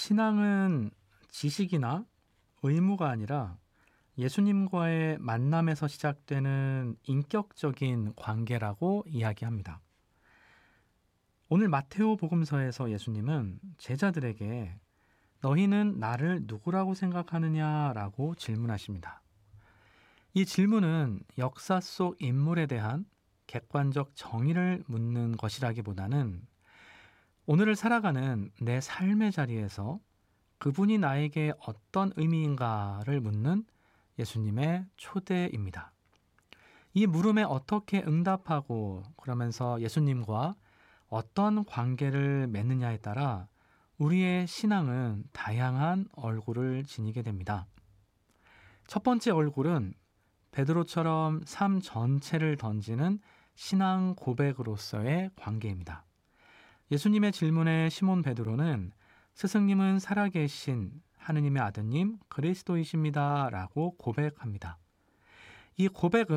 신앙은 지식이나 의무가 아니라 예수님과의 만남에서 시작되는 인격적인 관계라고 이야기합니다. 오늘 마테오 복음서에서 예수님은 제자들에게 너희는 나를 누구라고 생각하느냐라고 질문하십니다. 이 질문은 역사 속 인물에 대한 객관적 정의를 묻는 것이라기보다는 오늘을 살아가는 내 삶의 자리에서 그분이 나에게 어떤 의미인가를 묻는 예수님의 초대입니다. 이 물음에 어떻게 응답하고 그러면서 예수님과 어떤 관계를 맺느냐에 따라 우리의 신앙은 다양한 얼굴을 지니게 됩니다. 첫 번째 얼굴은 베드로처럼 삶 전체를 던지는 신앙 고백으로서의 관계입니다. 예수님의 질문에 시몬 베드로는 스승님은 살아계신 하느님의 아드님 그리스도이십니다 라고 고백합니다. 이 고백은